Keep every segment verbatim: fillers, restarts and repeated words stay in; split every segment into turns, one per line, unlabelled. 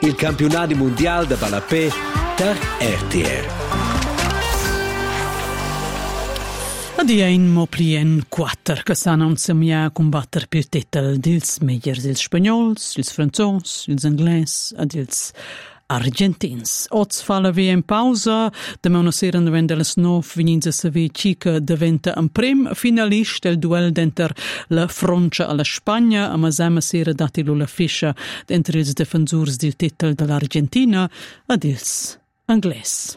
Il campionato mondiale de Balapè per R T R.
Adien mo plien quattro che sanno semia combattere per il titel dils megliers ils spagnols, ils franzos, ils angles ed ils argentins. Oz falla vi in pausa, demà una sera novent delles nov vinins a saver cica diventa un prim finalista del duel d'enter la Francia alla Spagna, a masema sera datilo la fiscia d'entre ils defensors del titel dell'Argentina ed ils angles.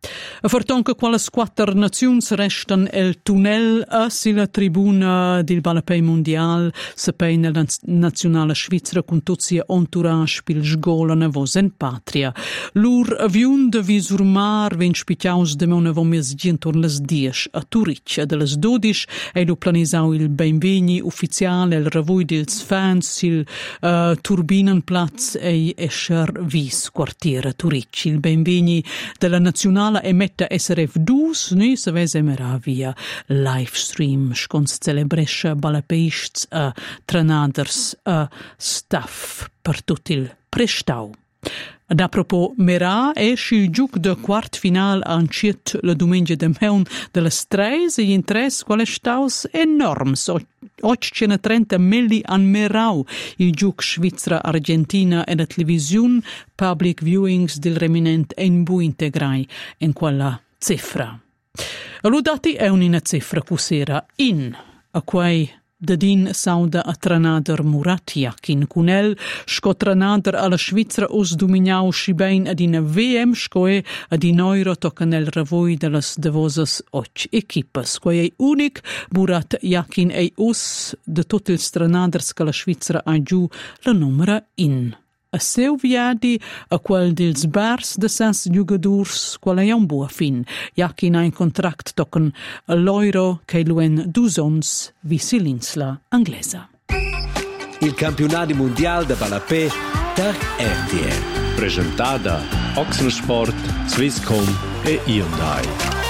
A fortonca qualas quattro naziuns restan el tunnel a sila tribuna del Balapè mondial sapeina la nazionale svizzera con tutsia entourage pil sgola nevos en patria. Lur aviun de visurmar ven spitiaus de mona vomies gientor les dies a Turiccia de les dodisch e lo planisau il benveni ufficiale el ravui dels fans il uh, Turbinenplatz e escher vis quartiere Turicci il benveni della nazionale emetta S R F due, noi se vese meravia live stream scons celebresce balapeists a trenaders a staff per tot il prestau. Ad apropos Merà esce il giuc de quart final anciet la domenica de meun de les treis e in tres quale staus enorms, ottocentotrenta milli an Merau, il giuc Svizzera-Argentina e la televisiun public viewings del reminent en bu integrai in quella cifra. Alludati è un'ina cifra cusera in a quei Dadin sauda a tranader Murat Yakin cunel sco tranader alla Svizzera us dominau scibein ad in V M scoe ad in euro tocan el ravoi de las devosas och equipas. Quei ei unic Murat Yakin ei us de tot ils tranaders che la Svizzera ha giù la numera in. A seu viadi a quel dils bars de sens jugadors qual è un buon fin. Yakin ha un contract tocan l'euro che luen dusons visi l'insla inglesa.
Il campionato mondiale de Balapè per R T R.
Presentada Oxensport, Swisscom e Hyundai.